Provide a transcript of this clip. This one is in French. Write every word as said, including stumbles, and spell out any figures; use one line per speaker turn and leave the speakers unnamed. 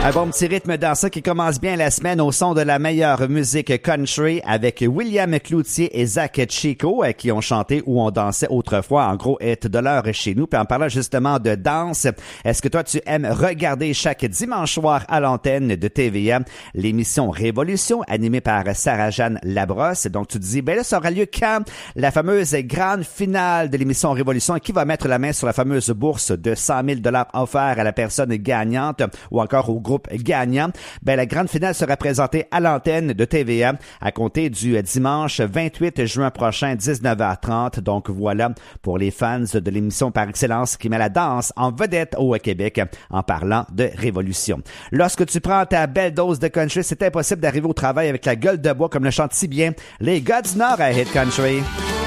Un bon petit rythme dansant qui commence bien la semaine au son de la meilleure musique country avec William Cloutier et Zach Chico qui ont chanté Où on dansait autrefois, en gros hit de l'heure chez nous. Puis en parlant justement de danse, est-ce que toi tu aimes regarder chaque dimanche soir à l'antenne de T V A l'émission Révolution animée par Sarah-Jeanne Labrosse? Donc tu te dis, ben là ça aura lieu quand? La fameuse grande finale de l'émission Révolution, qui va mettre la main sur la fameuse bourse de cent mille dollars offert à la personne gagnante ou encore au groupe gagnant. Ben, la grande finale sera présentée à l'antenne de T V A à compter du dimanche vingt-huit juin prochain, dix-neuf heures trente. Donc voilà pour les fans de l'émission par excellence qui met la danse en vedette au Québec en parlant de Révolution. Lorsque tu prends ta belle dose de country, c'est impossible d'arriver au travail avec la gueule de bois comme le chante si bien les gars du Nord à Hit Country.